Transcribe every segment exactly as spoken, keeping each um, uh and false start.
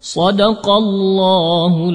صدق الله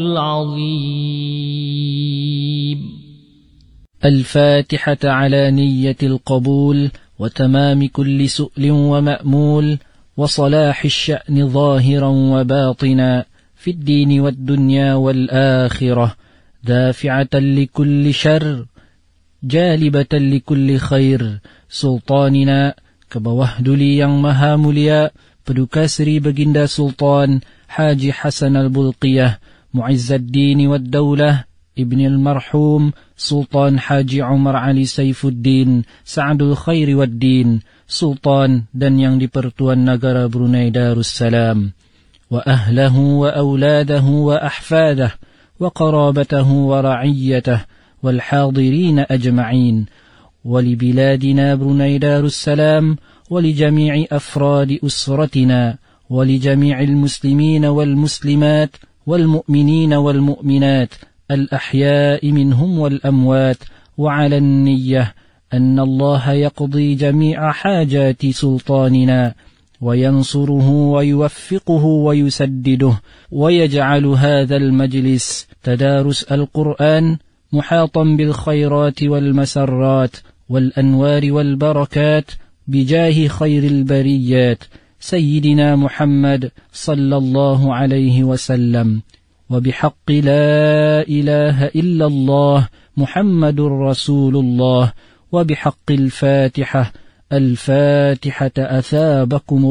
العظيم. الفاتحة على نية القبول وتمام كل سؤل ومأمول وصلاح الشأن ظاهرا وباطنا في الدين والدنيا والآخرة، دافعة لكل شر جالبة لكل خير. Sultanina kabawahduli yang maha mulia Paduka Sri Baginda Sultan Haji Hasan Al-Bulqiyah Mu'izzaddin wad Daulah Ibn al-Marhum Sultan Haji Umar Ali Saifuddin Sa'adul Khairi wad Din, Sultan dan yang dipertuan negara Brunei Darussalam, wa ahlahu wa awladahu wa ahfadah wa qarabatahu wa ra'iyyatah wal hadirin ajma'in, ولبلادنا بروني دار السلام ولجميع أفراد أسرتنا ولجميع المسلمين والمسلمات والمؤمنين والمؤمنات الأحياء منهم والأموات، وعلى النية أن الله يقضي جميع حاجات سلطاننا وينصره ويوفقه ويسدده، ويجعل هذا المجلس تدارس القرآن محاطا بالخيرات والمسرات والأنوار والبركات بجاه خير البريات سيدنا محمد صلى الله عليه وسلم، وبحق لا إله إلا الله محمد رسول الله، وبحق الفاتحة الفاتحة أثابكم